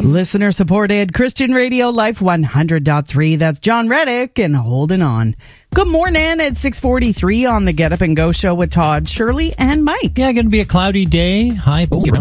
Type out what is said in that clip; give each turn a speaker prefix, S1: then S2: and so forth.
S1: Listener supported Christian Radio Life 100.3. That's John Reddick and Holding On. Good morning at 6:43 on the Get Up and Go show with Todd, Shirley, and Mike.
S2: Yeah, going to be a cloudy day. High